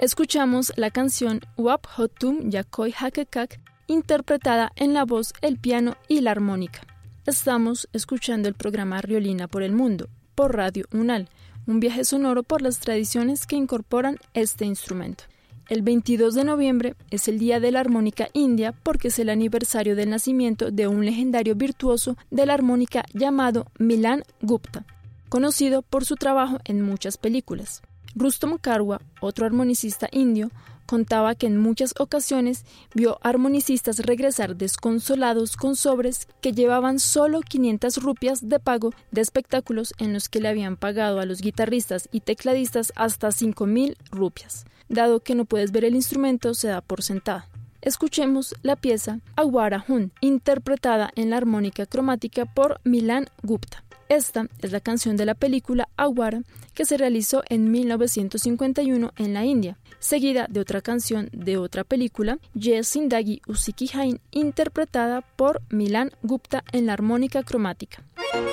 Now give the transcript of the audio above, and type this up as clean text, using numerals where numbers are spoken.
Escuchamos la canción Wap Hotum Yakoi Hakekak, interpretada en la voz, el piano y la armónica. Estamos escuchando el programa Riolina por el Mundo, por Radio UNAL, un viaje sonoro por las tradiciones que incorporan este instrumento. El 22 de noviembre es el Día de la Armónica India porque es el aniversario del nacimiento de un legendario virtuoso de la armónica llamado Milan Gupta, conocido por su trabajo en muchas películas. Rustom Karwa, otro armonicista indio, contaba que en muchas ocasiones vio armonicistas regresar desconsolados con sobres que llevaban solo 500 rupias de pago de espectáculos en los que le habían pagado a los guitarristas y tecladistas hasta 5,000 rupias. Dado que no puedes ver el instrumento, se da por sentada. Escuchemos la pieza Awara Hun, interpretada en la armónica cromática por Milan Gupta. Esta es la canción de la película Awara, que se realizó en 1951 en la India, seguida de otra canción de otra película, Ye Zindagi Usi Ki Hain, interpretada por Milan Gupta en la armónica cromática.